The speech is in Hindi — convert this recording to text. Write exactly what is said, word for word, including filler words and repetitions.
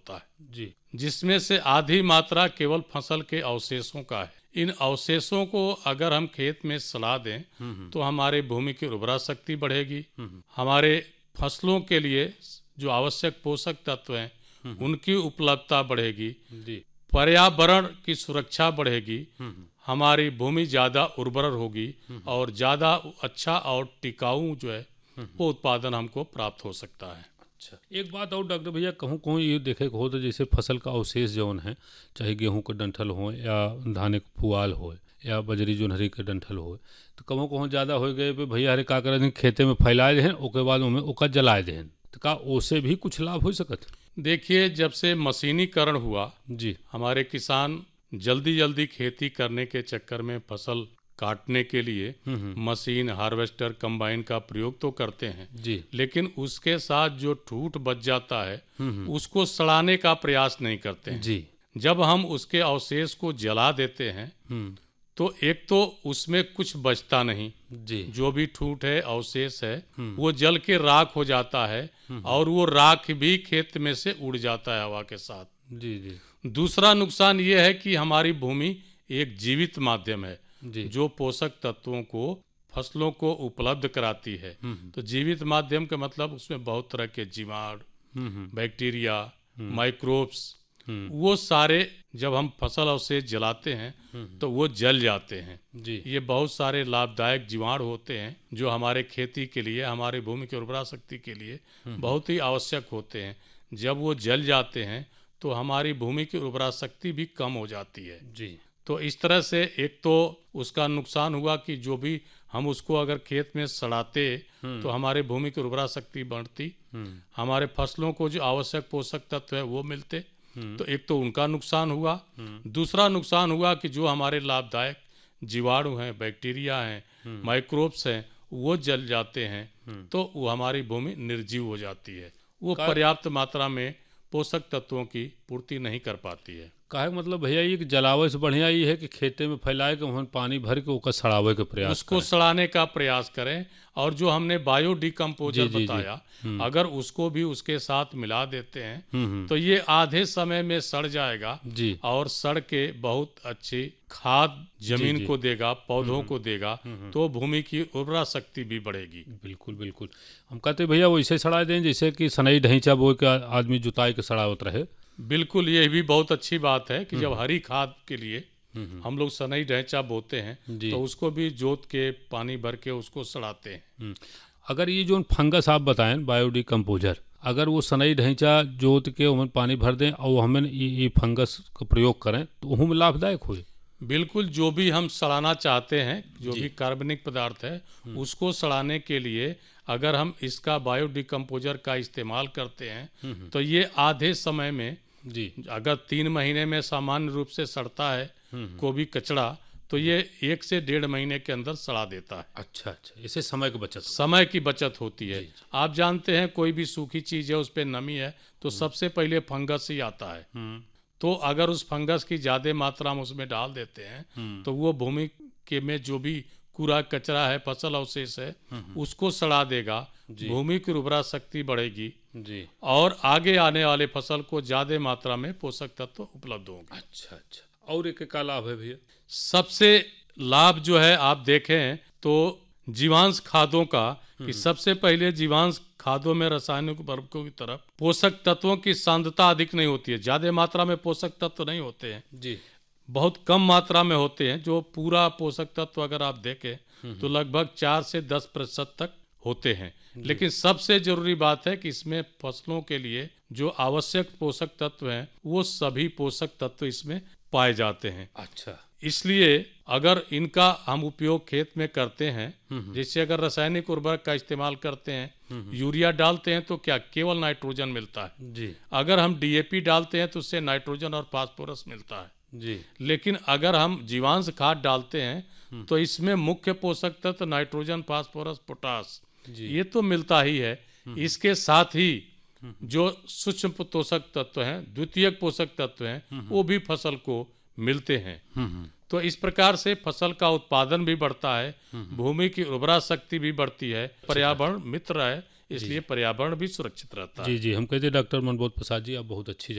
होता है जी, जिसमें से आधी मात्रा केवल फसल के अवशेषों का है। इन अवशेषों को अगर हम खेत में सड़ा दें तो हमारे भूमि की उर्वरा शक्ति बढ़ेगी, हमारे फसलों के लिए जो आवश्यक पोषक तत्व हैं उनकी उपलब्धता बढ़ेगी, जी, पर्यावरण की सुरक्षा बढ़ेगी, हमारी भूमि ज़्यादा उर्वर होगी और ज़्यादा अच्छा और टिकाऊ जो है वो उत्पादन हमको प्राप्त हो सकता है। अच्छा, एक बात और डॉक्टर भैया, कहूँ कहूँ ये देखे को हो तो जैसे फसल का अवशेष जौन है, चाहे गेहूं के डंठल हो या धान के पुआल हो या बजरी जोनहरी के डंठल हो, तो कहूँ कहूँ ज़्यादा हो गए पे भैया हरे का करें खेते में फैलाए दें, ओके बाद उनमें ओका जलाए दें, तो का ओसे भी कुछ लाभ हो सकत? देखिए, जब से मशीनीकरण हुआ, जी, हमारे किसान जल्दी जल्दी खेती करने के चक्कर में फसल काटने के लिए मशीन, हार्वेस्टर, कंबाइन का प्रयोग तो करते हैं, जी, लेकिन उसके साथ जो ठूठ बच जाता है उसको सड़ाने का प्रयास नहीं करते हैं। जी, जब हम उसके अवशेष को जला देते हैं तो एक तो उसमें कुछ बचता नहीं, जी, जो भी ठूठ है, अवशेष है, वो जल के राख हो जाता है और वो राख भी खेत में से उड़ जाता है हवा के साथ। जी, जी, दूसरा नुकसान ये है कि हमारी भूमि एक जीवित माध्यम है जी, जो पोषक तत्वों को फसलों को उपलब्ध कराती है। तो जीवित माध्यम का मतलब उसमें बहुत तरह के जीवाणु, बैक्टीरिया, माइक्रोब्स, वो सारे जब हम फसल अवशेष जलाते हैं तो वो जल जाते हैं। जी, ये बहुत सारे लाभदायक जीवाणु होते हैं जो हमारे खेती के लिए, हमारी भूमि की उर्वरा शक्ति के लिए बहुत ही आवश्यक होते हैं। जब वो जल जाते हैं तो हमारी भूमि की उर्वरा शक्ति भी कम हो जाती है। जी, तो इस तरह से एक तो उसका नुकसान हुआ कि जो भी हम उसको अगर खेत में सड़ाते तो हमारे भूमि की उर्वरा शक्ति बढ़ती, हमारे फसलों को जो आवश्यक पोषक तत्व है वो मिलते, तो एक तो उनका नुकसान हुआ। दूसरा नुकसान हुआ कि जो हमारे लाभदायक जीवाणु हैं, बैक्टीरिया हैं, माइक्रोब्स हैं, वो जल जाते हैं तो वो हमारी भूमि निर्जीव हो जाती है, वो पर्याप्त मात्रा में पोषक तत्वों की पूर्ति नहीं कर पाती है। काहे मतलब भैया ये कि जलावे से बढ़िया ये है कि खेते में फैलाए के वहाँ पानी भर के ओकर सड़ावे के प्रयास उसको करें। सड़ाने का प्रयास करें, और जो हमने बायो डिकम्पोजर जी, जी, बताया, अगर उसको भी उसके साथ मिला देते हैं तो ये आधे समय में सड़ जाएगा जी, और सड़ के बहुत अच्छी खाद जमीन जी, को देगा, पौधों को देगा, तो भूमि की उर्वरा शक्ति भी बढ़ेगी। बिल्कुल बिल्कुल। हम कहते भैया वैसे सड़ा दें जैसे कि सनई ढैंचा बो के आदमी जुताई के सड़ावत रहे। बिल्कुल, ये भी बहुत अच्छी बात है कि जब हरी खाद के लिए हम लोग सनई ढैंचा बोते हैं जी। तो उसको भी जोत के पानी भर के उसको सड़ाते हैं। हम्म। अगर ये जो फंगस आप बताएं बायोडिकम्पोजर, अगर वो सनई ढैंचा जोत के उनमें पानी भर दें और हमें ये ये फंगस का प्रयोग करें तो उनमें लाभदायक हुए। बिल्कुल, जो भी हम सड़ाना चाहते हैं, जो भी कार्बनिक पदार्थ है उसको सड़ाने के लिए अगर हम इसका बायोडिकम्पोजर का इस्तेमाल करते हैं तो ये आधे समय में, जी, अगर तीन महीने में सामान्य रूप से सड़ता है कोई कचड़ा, तो ये एक से डेढ़ महीने के अंदर सड़ा देता है। अच्छा अच्छा, इससे समय की बचत समय की बचत होती है। आप जानते हैं कोई भी सूखी चीज़ है उस पर नमी है तो सबसे पहले फंगस ही आता है, तो अगर उस फंगस की ज़्यादा मात्रा में उसमें डाल देते हैं तो वो भूमि के में जो भी कूड़ा कचरा है, फसल अवशेष है, उसको सड़ा देगा, भूमि की उर्वरा शक्ति बढ़ेगी जी, और आगे आने वाले फसल को ज़्यादा मात्रा में पोषक तत्व उपलब्ध होंगे। अच्छा अच्छा, और एक का लाभ है भैया? सबसे लाभ जो है आप देखें तो जीवांश खादों का, कि सबसे पहले जीवांश खादों में रासायनिक उर्वरकों की तरफ पोषक तत्वों की सांद्रता अधिक नहीं होती है, ज़्यादा मात्रा में पोषक तत्व नहीं होते हैं जी, बहुत कम मात्रा में होते हैं। जो पूरा पोषक तत्व अगर आप देखें तो लगभग चार से दस प्रतिशत तक होते हैं, लेकिन सबसे जरूरी बात है कि इसमें फसलों के लिए जो आवश्यक पोषक तत्व हैं वो सभी पोषक तत्व इसमें पाए जाते हैं। अच्छा, इसलिए अगर इनका हम उपयोग खेत में करते हैं, जैसे अगर रासायनिक उर्वरक का इस्तेमाल करते हैं, यूरिया डालते हैं तो क्या केवल नाइट्रोजन मिलता है जी, अगर हम डीएपी डालते हैं तो उससे नाइट्रोजन और फास्फोरस मिलता है जी, लेकिन अगर हम जीवांश खाद डालते हैं तो इसमें मुख्य पोषक तत्व नाइट्रोजन, फास्फोरस, पोटास, ये तो मिलता ही है। इसके साथ ही जो सूक्ष्म पोषक तत्व हैं, द्वितीयक पोषक तत्व हैं, वो भी फसल को मिलते हैं। तो इस प्रकार से फसल का उत्पादन भी बढ़ता है, भूमि की उर्वरा शक्ति भी बढ़ती है, पर्यावरण मित्र है, इसलिए पर्यावरण भी सुरक्षित रहता है। जी जी, हम कहते हैं डॉक्टर मनबोध प्रसाद जी, आप बहुत अच्छी